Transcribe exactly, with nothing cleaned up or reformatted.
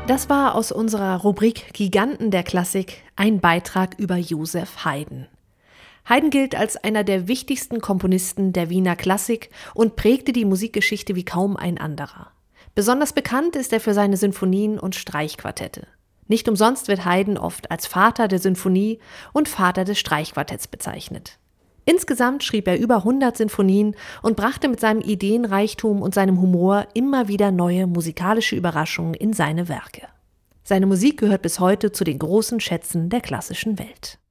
Das war aus unserer Rubrik Giganten der Klassik ein Beitrag über Joseph Haydn. Haydn gilt als einer der wichtigsten Komponisten der Wiener Klassik und prägte die Musikgeschichte wie kaum ein anderer. Besonders bekannt ist er für seine Sinfonien und Streichquartette. Nicht umsonst wird Haydn oft als Vater der Sinfonie und Vater des Streichquartetts bezeichnet. Insgesamt schrieb er über hundert Sinfonien und brachte mit seinem Ideenreichtum und seinem Humor immer wieder neue musikalische Überraschungen in seine Werke. Seine Musik gehört bis heute zu den großen Schätzen der klassischen Welt.